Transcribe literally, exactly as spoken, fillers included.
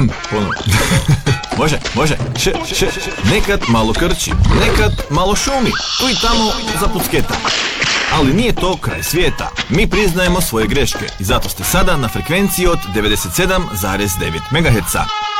Ponovno. Može, može. Š, š, nekad malo krči, nekad malo šumi, tu i tamo zapucketa. Ali nije to kraj svijeta. Mi priznajemo svoje greške i zato ste sada na frekvenciji od devedeset sedam zarez devet megaherca.